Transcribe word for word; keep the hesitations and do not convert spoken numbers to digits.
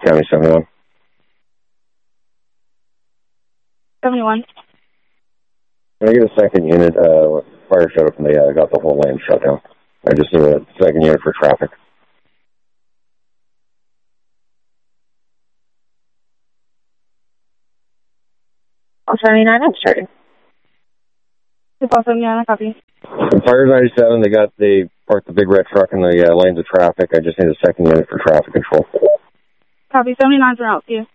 County seventy-one. seventy-one. Can I get a second unit? Uh, fire showed up and they uh, got the whole lane shut down. I just need a second unit for traffic. I'll seventy-nine, I'm starting. two four seventy-nine, I copy. Fire ninety-seven, they got, they parked the big red truck in the uh, lanes of traffic. I just need a second unit for traffic control. Copy, seventy-nine's around, see you.